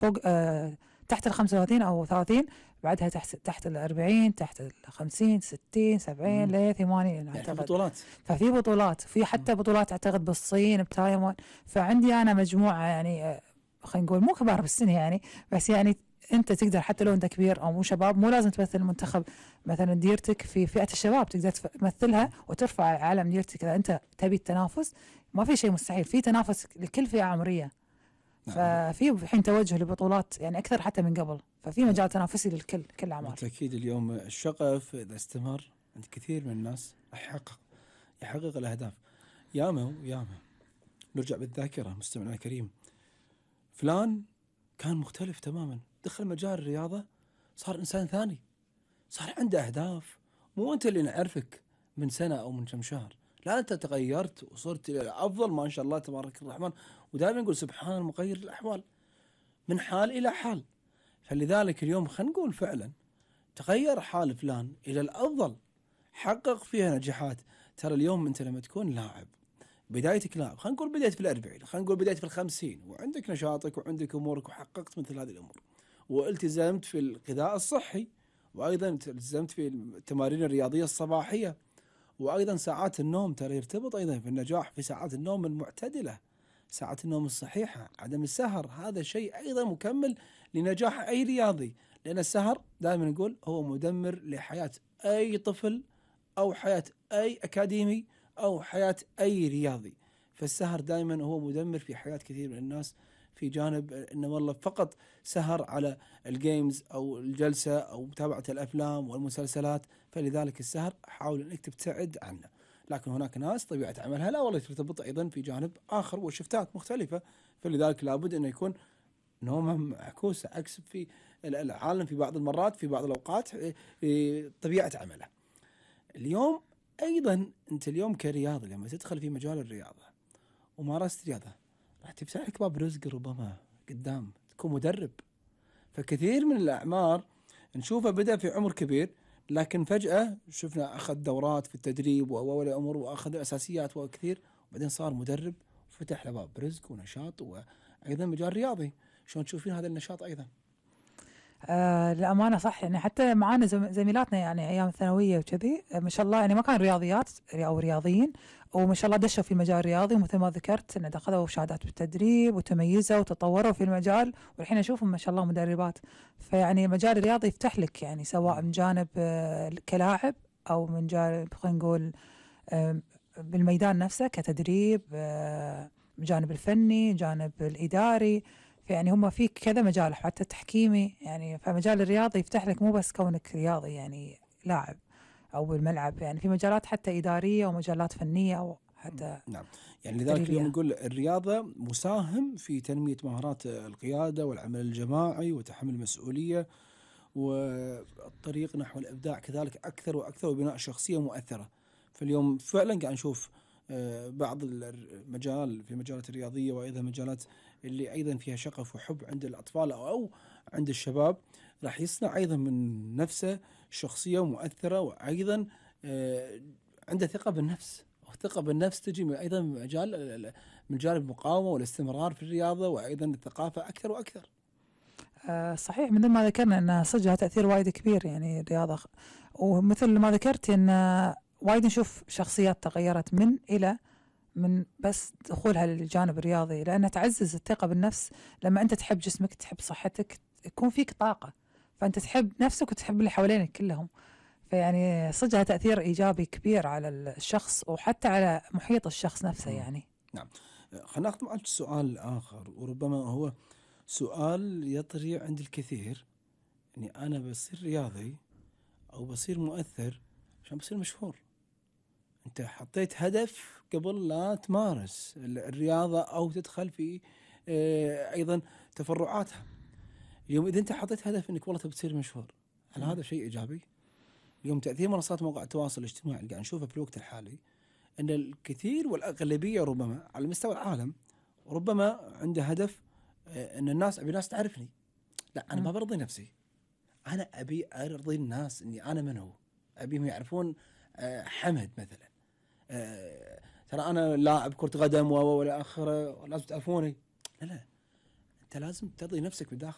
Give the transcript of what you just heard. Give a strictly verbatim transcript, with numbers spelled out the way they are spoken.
فوق آه تحت ال خمسة وثلاثين او ثلاثين، بعدها تحت تحت ال أربعين، تحت ال خمسين، ستين، سبعين ل ثمانين يعني اعتقد. بطولات. ففي بطولات، في حتى بطولات اعتقد بالصين بتايوان. فعندي انا مجموعه يعني آه، خلينا نقول مو كبار بالسن يعني، بس يعني انت تقدر حتى لو انت كبير او مو شباب، مو لازم تمثل المنتخب. مثلا ديرتك في فئه الشباب تقدر تمثلها وترفع علم ديرتك. اذا انت تبي التنافس ما في شيء مستحيل، في تنافس لكل فئه عمريه. ففي الحين توجه لبطولات يعني اكثر حتى من قبل، ففي مجال تنافسي للكل، كل الاعمار. بالتاكيد اليوم الشغف اذا استمر عند كثير من الناس يحقق يحقق الاهداف. ياما وياما نرجع بالذاكره مستمعنا الكريم، فلان كان مختلف تماما، دخل مجال الرياضه صار انسان ثاني، صار عنده اهداف. مو انت اللي نعرفك من سنه او من كم شهر، لا انت تغيرت وصرت الى افضل ما شاء الله تبارك الرحمن. ودائما نقول سبحان المغير الاحوال، من حال الى حال. فلذلك اليوم خلينا نقول فعلا تغير حال فلان الى الافضل، حقق فيها نجاحات. ترى اليوم انت لما تكون لاعب بدايتك لاعب، خلينا نقول بداية في الأربعين، خلينا نقول بداية في الخمسين، وعندك نشاطك وعندك أمورك وحققت مثل هذه الأمور، والتزمت في الغذاء الصحي، وأيضا التزمت في التمارين الرياضية الصباحية، وأيضا ساعات النوم. ترى يرتبط أيضا في النجاح في ساعات النوم المعتدلة، ساعات النوم الصحيحة، عدم السهر. هذا شيء أيضا مكمل لنجاح أي رياضي، لأن السهر دائما نقول هو مدمر لحياة أي طفل أو حياة أي أكاديمي أو حياة أي رياضي. فالسهر دائما هو مدمر في حياة كثير من الناس، في جانب إنه والله فقط سهر على الجيمز أو الجلسة أو متابعة الأفلام والمسلسلات. فلذلك السهر حاول أنك تبتعد عنه. لكن هناك ناس طبيعة عملها لا والله ترتبط أيضا في جانب آخر وشفتات مختلفة، فلذلك لابد أن يكون نومهم معكوس عكس في العالم في بعض المرات في بعض الأوقات في طبيعة عمله. اليوم أيضا أنت اليوم كرياضي لما تدخل في مجال الرياضة ومارست رياضة راح تفتح لك باب رزق ربما قدام تكون مدرب. فكثير من الأعمار نشوفه بدأ في عمر كبير، لكن فجأة شفنا أخذ دورات في التدريب وأول أمور وأخذ أساسيات وكثير، وبعدين صار مدرب وفتح له باب رزق ونشاط وأيضا مجال رياضي. شلون تشوفين هذا النشاط أيضا؟ آه الأمانة صح، يعني حتى معانا زميلاتنا يعني أيام الثانوية وكذي ما شاء الله يعني ما كان رياضيات أو رياضيين، وما شاء الله دشوا في المجال الرياضي، ومثل ما ذكرت إن أخذوا شهادات بالتدريب وتميزوا وتطوروا في المجال، والحين أشوفهم ما شاء الله مدربات. فيعني المجال الرياضي يفتح لك يعني سواء من جانب آه كلاعب أو من جانب خلينا نقول آه بالميدان نفسه كتدريب، آه جانب الفني، جانب الإداري. يعني هم في كذا مجال حتى تحكيمي يعني. فمجال الرياضي يفتح لك مو بس كونك رياضي يعني لاعب أو بالملعب، يعني في مجالات حتى إدارية ومجالات فنية أو حتى نعم. يعني لذلك اليوم نقول الرياضة مساهم في تنمية مهارات القيادة والعمل الجماعي وتحمل المسؤولية والطريق نحو الإبداع كذلك أكثر وأكثر، وبناء شخصية مؤثرة. فاليوم فعلا قاعد نشوف بعض المجال في المجالات الرياضية وأيضا مجالات اللي أيضا فيها شغف وحب عند الأطفال أو, أو عند الشباب، راح يصنع أيضا من نفسه شخصية مؤثرة، وأيضا عنده ثقة بالنفس. والثقة بالنفس تجي من أيضا من مجال من جانب المقاومة والاستمرار في الرياضة وأيضا الثقافة أكثر وأكثر. آه صحيح، مثل ما ذكرنا أن صدقها تأثير وايد كبير يعني الرياضة، ومثل ما ذكرت أن وايد نشوف شخصيات تغيرت من إلى من بس دخولها للجانب الرياضي، لأنها تعزز الثقة بالنفس. لما أنت تحب جسمك تحب صحتك يكون فيك طاقة، فأنت تحب نفسك وتحب اللي حوالينك كلهم. فيعني صدقها تأثير إيجابي كبير على الشخص وحتى على محيط الشخص نفسه يعني. نعم. خلينا ناخذ معك سؤال آخر، وربما هو سؤال يطري عند الكثير. يعني أنا بصير رياضي أو بصير مؤثر عشان بصير مشهور. أنت حطيت هدف قبل لا تمارس الرياضة أو تدخل في أيضا تفرعاتها. اليوم إذا أنت حطيت هدف أنك والله تبي تصير مشهور، هل هذا شيء إيجابي؟ اليوم تأثير منصات مواقع التواصل الاجتماعي اللي قاعد نشوفه في الوقت الحالي أن الكثير والأغلبية ربما على مستوى العالم ربما عنده هدف أن الناس أبي الناس تعرفني. لا أنا ما برضي نفسي، أنا أبي أرضي الناس أني أنا من هو. أبيهم يعرفون حمد مثلا، ترى أنا لاعب كرة قدم ولا آخره لازم تعرفوني. لا لا، أنت لازم ترضي نفسك بالداخل.